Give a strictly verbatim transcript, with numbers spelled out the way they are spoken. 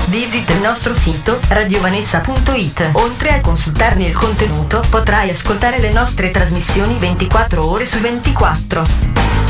Visita il nostro sito radiovanessa punto it. Oltre a consultarne il contenuto, potrai ascoltare le nostre trasmissioni ventiquattro ore su ventiquattro.